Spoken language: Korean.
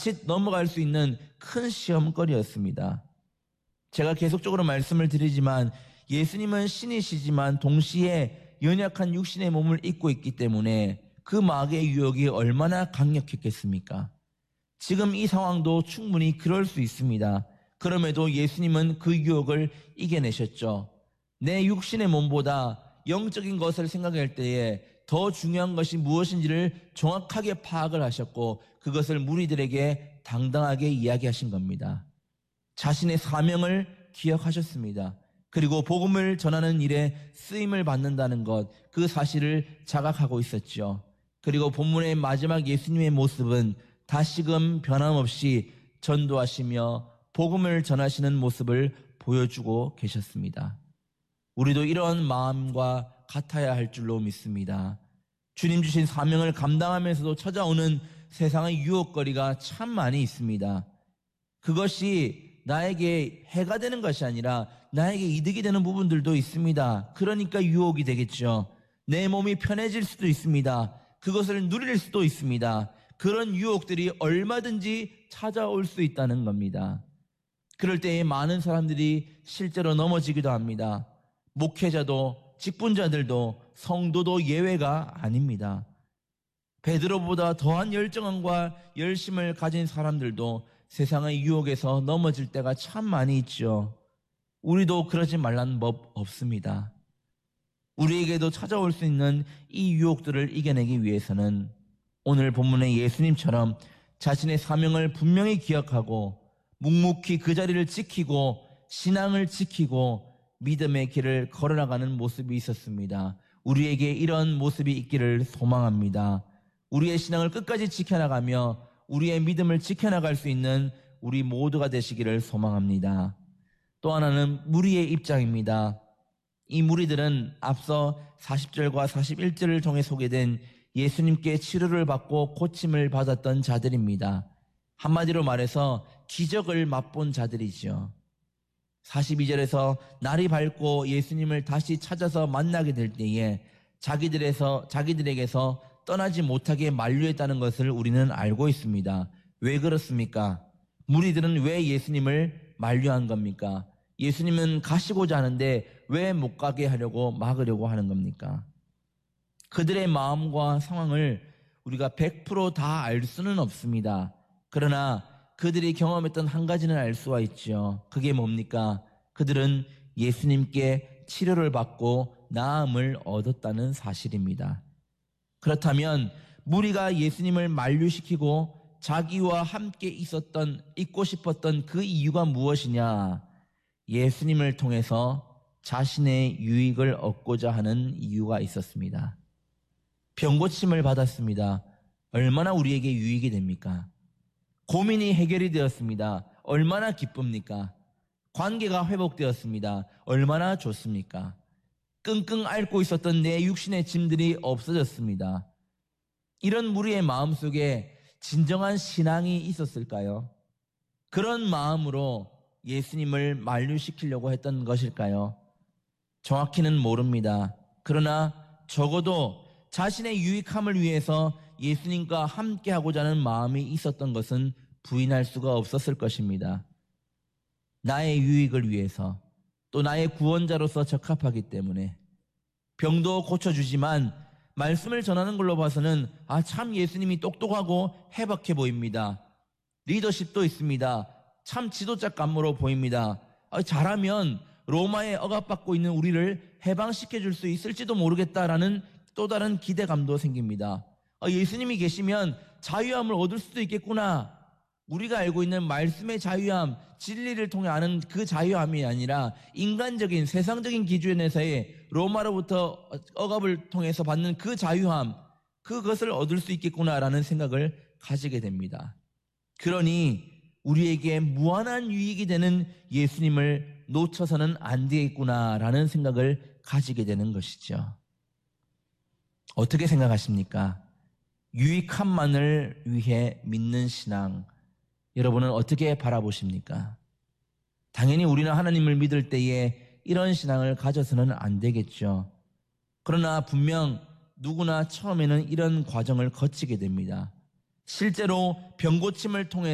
자칫 넘어갈 수 있는 큰 시험거리였습니다. 제가 계속적으로 말씀을 드리지만 예수님은 신이시지만 동시에 연약한 육신의 몸을 입고 있기 때문에 그 마귀의 유혹이 얼마나 강력했겠습니까? 지금 이 상황도 충분히 그럴 수 있습니다. 그럼에도 예수님은 그 유혹을 이겨내셨죠. 내 육신의 몸보다 영적인 것을 생각할 때에 더 중요한 것이 무엇인지를 정확하게 파악을 하셨고 그것을 무리들에게 당당하게 이야기하신 겁니다. 자신의 사명을 기억하셨습니다. 그리고 복음을 전하는 일에 쓰임을 받는다는 것, 그 사실을 자각하고 있었죠. 그리고 본문의 마지막 예수님의 모습은 다시금 변함없이 전도하시며 복음을 전하시는 모습을 보여주고 계셨습니다. 우리도 이런 마음과 같아야 할 줄로 믿습니다. 주님 주신 사명을 감당하면서도 찾아오는 세상의 유혹거리가 참 많이 있습니다. 그것이 나에게 해가 되는 것이 아니라 나에게 이득이 되는 부분들도 있습니다. 그러니까 유혹이 되겠죠. 내 몸이 편해질 수도 있습니다. 그것을 누릴 수도 있습니다. 그런 유혹들이 얼마든지 찾아올 수 있다는 겁니다. 그럴 때에 많은 사람들이 실제로 넘어지기도 합니다. 목회자도 직분자들도 성도도 예외가 아닙니다. 베드로보다 더한 열정과 열심을 가진 사람들도 세상의 유혹에서 넘어질 때가 참 많이 있죠. 우리도 그러지 말라는 법 없습니다. 우리에게도 찾아올 수 있는 이 유혹들을 이겨내기 위해서는 오늘 본문의 예수님처럼 자신의 사명을 분명히 기억하고 묵묵히 그 자리를 지키고 신앙을 지키고 믿음의 길을 걸어나가는 모습이 있었습니다. 우리에게 이런 모습이 있기를 소망합니다. 우리의 신앙을 끝까지 지켜나가며 우리의 믿음을 지켜나갈 수 있는 우리 모두가 되시기를 소망합니다. 또 하나는 무리의 입장입니다. 이 무리들은 앞서 40절과 41절을 통해 소개된 예수님께 치료를 받고 고침을 받았던 자들입니다. 한마디로 말해서 기적을 맛본 자들이죠. 42절에서 날이 밝고 예수님을 다시 찾아서 만나게 될 때에 자기들에게서 떠나지 못하게 만류했다는 것을 우리는 알고 있습니다. 왜 그렇습니까? 무리들은 왜 예수님을 만류한 겁니까? 예수님은 가시고자 하는데 왜 못 가게 하려고 막으려고 하는 겁니까? 그들의 마음과 상황을 우리가 100% 다 알 수는 없습니다. 그러나 그들이 경험했던 한 가지는 알 수가 있죠. 그게 뭡니까? 그들은 예수님께 치료를 받고 나음을 얻었다는 사실입니다. 그렇다면 무리가 예수님을 만류시키고 자기와 함께 있고 싶었던 그 이유가 무엇이냐? 예수님을 통해서 자신의 유익을 얻고자 하는 이유가 있었습니다. 병고침을 받았습니다. 얼마나 우리에게 유익이 됩니까? 고민이 해결이 되었습니다. 얼마나 기쁩니까? 관계가 회복되었습니다. 얼마나 좋습니까? 끙끙 앓고 있었던 내 육신의 짐들이 없어졌습니다. 이런 무리의 마음속에 진정한 신앙이 있었을까요? 그런 마음으로 예수님을 만류시키려고 했던 것일까요? 정확히는 모릅니다. 그러나 적어도 자신의 유익함을 위해서 예수님과 함께하고자 하는 마음이 있었던 것은 부인할 수가 없었을 것입니다. 나의 유익을 위해서 또 나의 구원자로서 적합하기 때문에 병도 고쳐주지만 말씀을 전하는 걸로 봐서는 참 예수님이 똑똑하고 해박해 보입니다. 리더십도 있습니다. 참 지도자감으로 보입니다. 잘하면 로마에 억압받고 있는 우리를 해방시켜 줄 수 있을지도 모르겠다라는 또 다른 기대감도 생깁니다. 예수님이 계시면 자유함을 얻을 수도 있겠구나. 우리가 알고 있는 말씀의 자유함, 진리를 통해 아는 그 자유함이 아니라 인간적인 세상적인 기준에서의 로마로부터 억압을 통해서 받는 그 자유함, 그것을 얻을 수 있겠구나라는 생각을 가지게 됩니다. 그러니 우리에게 무한한 유익이 되는 예수님을 놓쳐서는 안 되겠구나라는 생각을 가지게 되는 것이죠. 어떻게 생각하십니까? 유익함만을 위해 믿는 신앙, 여러분은 어떻게 바라보십니까? 당연히 우리는 하나님을 믿을 때에 이런 신앙을 가져서는 안 되겠죠. 그러나 분명 누구나 처음에는 이런 과정을 거치게 됩니다. 실제로 병고침을 통해